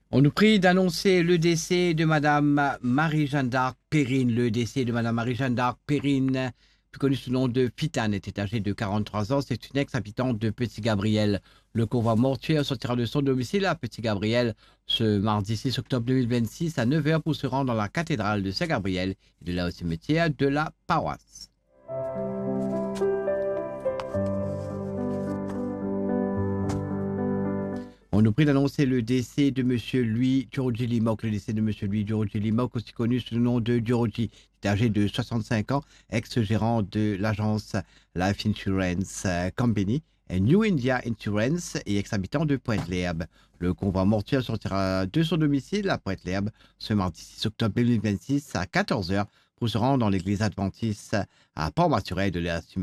On nous prie d'annoncer le décès de Madame Marie-Jeanne d'Arc Perrine. Le décès de Madame Marie-Jeanne d'Arc Perrine, plus connue sous le nom de Pitane, était âgée de 43 ans. C'est une ex-habitante de Petit Gabriel. Le convoi mortuaire sortira de son domicile à Petit Gabriel ce mardi 6 octobre 2026 à 9 h pour se rendre dans la cathédrale de Saint-Gabriel et de là au cimetière de la paroisse. On nous prie d'annoncer le décès de M. Louis Djoroji Limok. Le décès de M. Louis Djoroji Limok, aussi connu sous le nom de Djoroji. Il est âgé de 65 ans, ex-gérant de l'agence Life Insurance Company et New India Insurance et ex-habitant de Pointe-l'Herbe. Le convoi mortuaire sortira de son domicile à Pointe-l'Herbe ce mardi 6 octobre 2026 à 14 h pour se rendre dans l'église adventiste à Port-Maturin de la